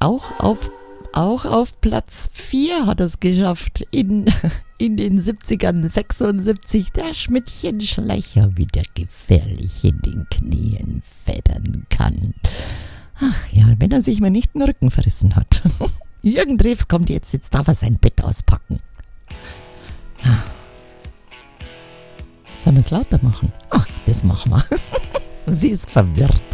Auch auf Platz 4 hat es geschafft in den 70ern, 76, der Schmidtchen-Schleicher wieder gefährlich in den Knien federn kann. Ach ja, wenn er sich mal nicht den Rücken verrissen hat. Jürgen Drews kommt jetzt darf er sein Bett auspacken. Sollen wir es lauter machen? Ach, das machen wir. Sie ist verwirrt.